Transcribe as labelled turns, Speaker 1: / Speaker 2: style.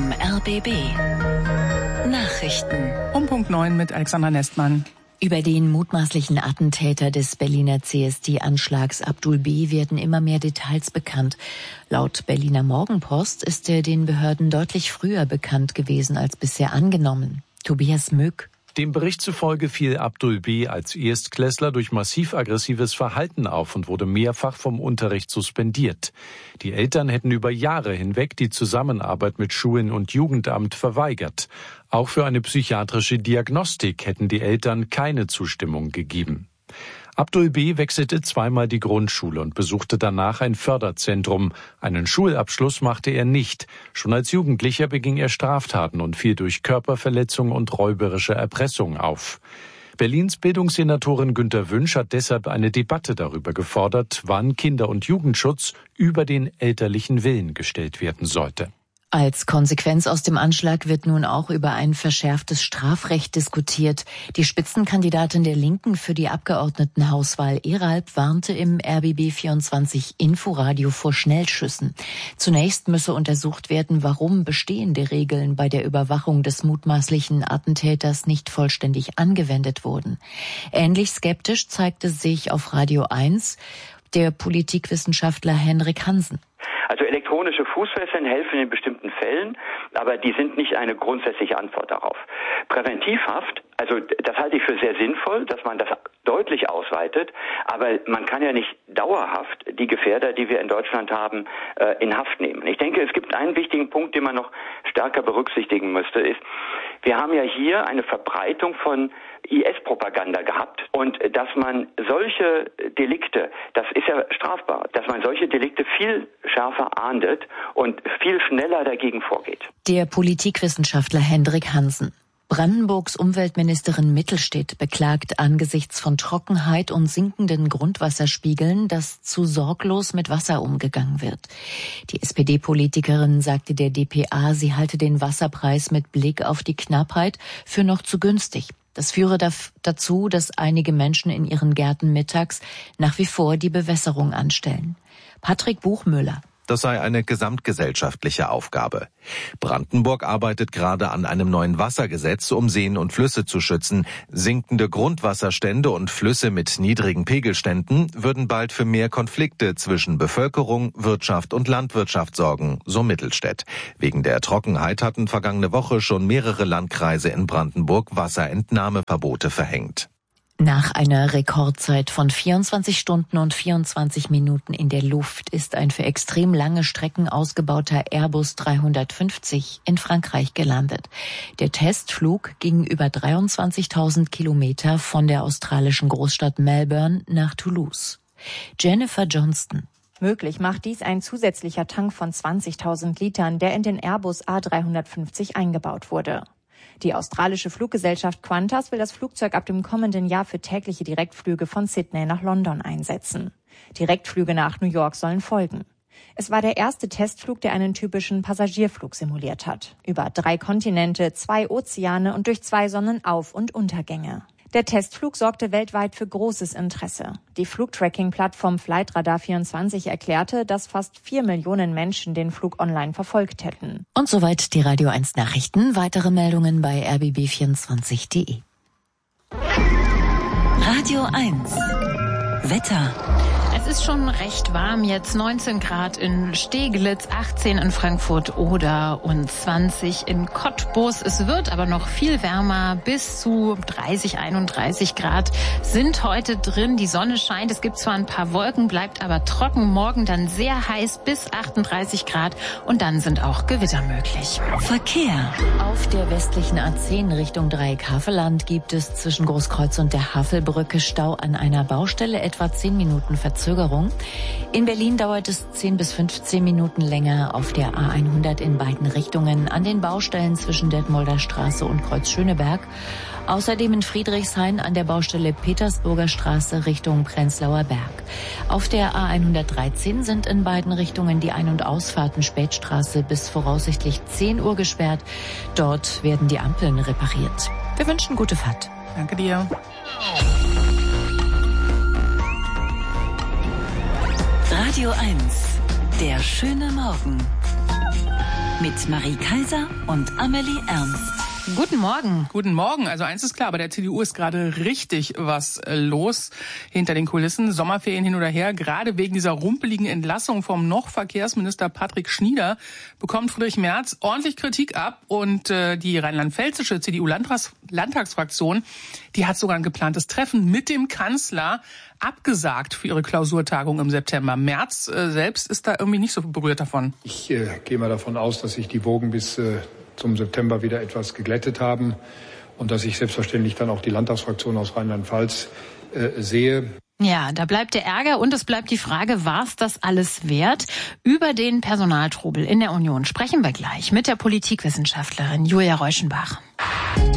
Speaker 1: vom RBB. Nachrichten.
Speaker 2: Um Punkt 9 mit Alexander Nestmann.
Speaker 3: Über den mutmaßlichen Attentäter des Berliner CSD-Anschlags Abdul B. werden immer mehr Details bekannt. Laut Berliner Morgenpost ist er den Behörden deutlich früher bekannt gewesen als bisher angenommen. Tobias Mück.
Speaker 4: Dem Bericht zufolge fiel Abdul B. als Erstklässler durch massiv aggressives Verhalten auf und wurde mehrfach vom Unterricht suspendiert. Die Eltern hätten über Jahre hinweg die Zusammenarbeit mit Schulen und Jugendamt verweigert. Auch für eine psychiatrische Diagnostik hätten die Eltern keine Zustimmung gegeben. Abdul B. wechselte zweimal die Grundschule und besuchte danach ein Förderzentrum. Einen Schulabschluss machte er nicht. Schon als Jugendlicher beging er Straftaten und fiel durch Körperverletzung und räuberische Erpressung auf. Berlins Bildungssenatorin Günter Wünsch hat deshalb eine Debatte darüber gefordert, wann Kinder- und Jugendschutz über den elterlichen Willen gestellt werden sollte.
Speaker 3: Als Konsequenz aus dem Anschlag wird nun auch über ein verschärftes Strafrecht diskutiert. Die Spitzenkandidatin der Linken für die Abgeordnetenhauswahl Eralb warnte im RBB24 Inforadio vor Schnellschüssen. Zunächst müsse untersucht werden, warum bestehende Regeln bei der Überwachung des mutmaßlichen Attentäters nicht vollständig angewendet wurden. Ähnlich skeptisch zeigte sich auf Radio 1 der Politikwissenschaftler Henrik Hansen.
Speaker 5: Also elektronische Fußfesseln helfen in bestimmten Fällen, aber die sind nicht eine grundsätzliche Antwort darauf. Präventivhaft, also das halte ich für sehr sinnvoll, dass man das deutlich ausweitet, aber man kann ja nicht dauerhaft die Gefährder, die wir in Deutschland haben, in Haft nehmen. Ich denke, es gibt einen wichtigen Punkt, den man noch stärker berücksichtigen müsste, ist, wir haben ja hier eine Verbreitung von IS-Propaganda gehabt und dass man solche Delikte, das ist ja strafbar, dass man solche Delikte viel schärfer ahndet und viel schneller dagegen vorgeht.
Speaker 3: Der Politikwissenschaftler Hendrik Hansen. Brandenburgs Umweltministerin Mittelstedt beklagt angesichts von Trockenheit und sinkenden Grundwasserspiegeln, dass zu sorglos mit Wasser umgegangen wird. Die SPD-Politikerin sagte der dpa, sie halte den Wasserpreis mit Blick auf die Knappheit für noch zu günstig. Das führe dazu, dass einige Menschen in ihren Gärten mittags nach wie vor die Bewässerung anstellen. Patrick Buchmüller.
Speaker 6: Das sei eine gesamtgesellschaftliche Aufgabe. Brandenburg arbeitet gerade an einem neuen Wassergesetz, um Seen und Flüsse zu schützen. Sinkende Grundwasserstände und Flüsse mit niedrigen Pegelständen würden bald für mehr Konflikte zwischen Bevölkerung, Wirtschaft und Landwirtschaft sorgen, so Mittelstedt. Wegen der Trockenheit hatten vergangene Woche schon mehrere Landkreise in Brandenburg Wasserentnahmeverbote verhängt.
Speaker 3: Nach einer Rekordzeit von 24 Stunden und 24 Minuten in der Luft ist ein für extrem lange Strecken ausgebauter Airbus 350 in Frankreich gelandet. Der Testflug ging über 23.000 Kilometer von der australischen Großstadt Melbourne nach Toulouse. Jennifer Johnston.
Speaker 7: Möglich macht dies ein zusätzlicher Tank von 20.000 Litern, der in den Airbus A350 eingebaut wurde. Die australische Fluggesellschaft Qantas will das Flugzeug ab dem kommenden Jahr für tägliche Direktflüge von Sydney nach London einsetzen. Direktflüge nach New York sollen folgen. Es war der erste Testflug, der einen typischen Passagierflug simuliert hat. Über 3 Kontinente, 2 Ozeane und durch 2 Sonnenauf- und Untergänge. Der Testflug sorgte weltweit für großes Interesse. Die Flugtracking-Plattform Flightradar24 erklärte, dass fast 4 Millionen Menschen den Flug online verfolgt hätten.
Speaker 3: Und soweit die Radio 1 Nachrichten. Weitere Meldungen bei rbb24.de.
Speaker 1: Radio 1. Wetter.
Speaker 8: Es ist schon recht warm jetzt, 19 Grad in Steglitz, 18 in Frankfurt-Oder und 20 in Cottbus. Es wird aber noch viel wärmer, bis zu 30, 31 Grad sind heute drin. Die Sonne scheint, es gibt zwar ein paar Wolken, bleibt aber trocken. Morgen dann sehr heiß bis 38 Grad und dann sind auch Gewitter möglich.
Speaker 1: Verkehr.
Speaker 3: Auf der westlichen A10 Richtung Dreieck-Havelland gibt es zwischen Großkreuz und der Havelbrücke Stau an einer Baustelle, etwa 10 Minuten Verzögerung. In Berlin dauert es 10 bis 15 Minuten länger auf der A100 in beiden Richtungen an den Baustellen zwischen Detmolder Straße und Kreuz Schöneberg. Außerdem in Friedrichshain an der Baustelle Petersburger Straße Richtung Prenzlauer Berg. Auf der A113 sind in beiden Richtungen die Ein- und Ausfahrten Spätstraße bis voraussichtlich 10 Uhr gesperrt. Dort werden die Ampeln repariert. Wir wünschen gute Fahrt.
Speaker 2: Danke dir.
Speaker 1: Radio 1. Der schöne Morgen. Mit Marie Kaiser und Amelie Ernst.
Speaker 8: Guten Morgen.
Speaker 2: Guten Morgen. Also eins ist klar, bei der CDU ist gerade richtig was los hinter den Kulissen. Sommerferien hin oder her. Gerade wegen dieser rumpeligen Entlassung vom noch Verkehrsminister Patrick Schnieder bekommt Friedrich Merz ordentlich Kritik ab. Und die rheinland-pfälzische CDU-Landtagsfraktion, die hat sogar ein geplantes Treffen mit dem Kanzler abgesagt für ihre Klausurtagung im September. Merz selbst ist da irgendwie nicht so berührt davon.
Speaker 9: Ich gehe mal davon aus, dass sich die Wogen bis zum September wieder etwas geglättet haben und dass ich selbstverständlich dann auch die Landtagsfraktion aus Rheinland-Pfalz sehe.
Speaker 8: Ja, da bleibt der Ärger und es bleibt die Frage, war es das alles wert? Über den Personaltrubel in der Union sprechen wir gleich mit der Politikwissenschaftlerin Julia Reuschenbach.